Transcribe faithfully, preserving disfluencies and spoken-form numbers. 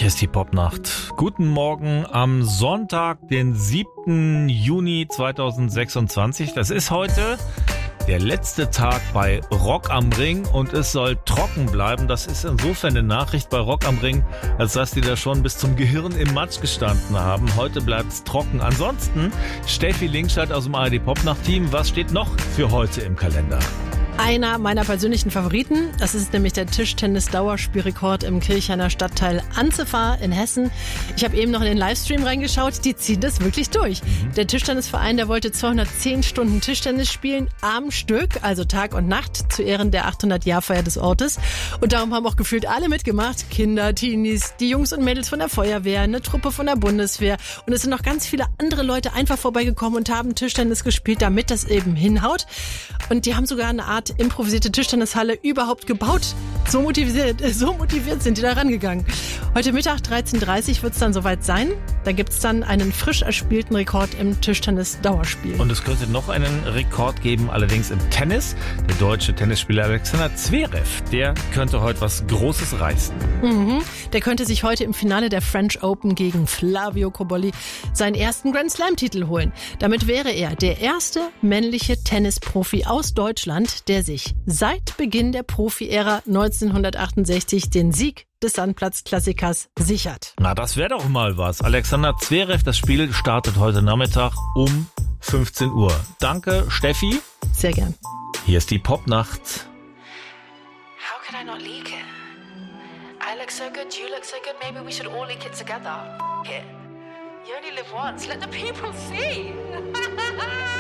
Hier ist die Popnacht. Guten Morgen am Sonntag, den siebten Juni zweitausendsechsundzwanzig. Das ist heute der letzte Tag bei Rock am Ring und es soll trocken bleiben. Das ist insofern eine Nachricht bei Rock am Ring, als dass die da schon bis zum Gehirn im Matsch gestanden haben. Heute bleibt's trocken. Ansonsten Steffi Linkscheid aus dem A R D Popnacht-Team. Was steht noch für heute im Kalender? Einer meiner persönlichen Favoriten, das ist nämlich der Tischtennis-Dauerspielrekord im Kirchhainer Stadtteil Anzefahr in Hessen. Ich habe eben noch in den Livestream reingeschaut, die ziehen das wirklich durch. Mhm. Der Tischtennisverein, der wollte zweihundertzehn Stunden Tischtennis spielen am Stück, also Tag und Nacht, zu Ehren der achthundert-Jahr-Feier des Ortes. Und darum haben auch gefühlt alle mitgemacht. Kinder, Teenies, die Jungs und Mädels von der Feuerwehr, eine Truppe von der Bundeswehr. Und es sind noch ganz viele andere Leute einfach vorbeigekommen und haben Tischtennis gespielt, damit das eben hinhaut. Und die haben sogar eine Art improvisierte Tischtennishalle überhaupt gebaut. So motiviert, so motiviert sind die da rangegangen. Heute Mittag dreizehn Uhr dreißig wird es dann soweit sein. Da gibt es dann einen frisch erspielten Rekord im Tischtennis-Dauerspiel. Und es könnte noch einen Rekord geben, allerdings im Tennis. Der deutsche Tennisspieler Alexander Zverev, der könnte heute was Großes reißen. Mhm. Der könnte sich heute im Finale der French Open gegen Flavio Cobolli seinen ersten Grand Slam-Titel holen. Damit wäre er der erste männliche Tennisprofi aus Deutschland, der sich seit Beginn der Profi-Ära neunzehnhundertachtundsechzig den Sieg des Sandplatz-Klassikers sichert. Na, das wäre doch mal was. Alexander Zverev, das Spiel startet heute Nachmittag um fünfzehn Uhr. Danke, Steffi. Sehr gern. Hier ist die Popnacht. How could I not leak it? I look so good, you look so good, maybe we should all leak it together. F- it. You only live once, let the people see.